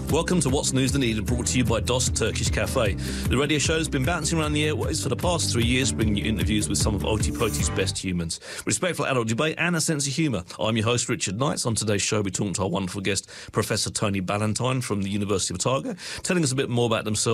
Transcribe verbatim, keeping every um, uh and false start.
Welcome to What's News the Need, brought to you by DOS Turkish Cafe. The radio show has been bouncing around the airways for the past three years, bringing you interviews with some of Otipoti's best humans. Respectful adult debate and a sense of humour. I'm your host, Richard Knights. On today's show, we're talking to our wonderful guest, Professor Tony Ballantyne from the University of Otago, telling us a bit more about themselves